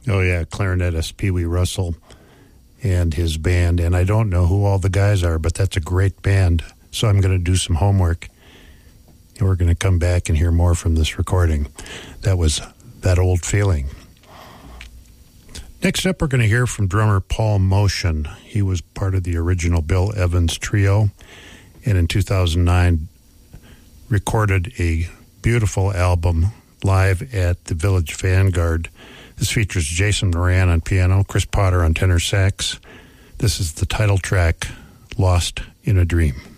Oh, yeah, clarinetist Pee Wee Russell and his band. And I don't know who all the guys are, but that's a great band. So I'm going to do some homework. And we're going to come back and hear more from this recording. That was That Old Feeling. Next up, we're going to hear from drummer Paul Motion. He was part of the original Bill Evans trio, and in 2009 recorded a beautiful album live at the Village Vanguard. This features Jason Moran on piano, Chris Potter on tenor sax. This is the title track, Lost in a Dream.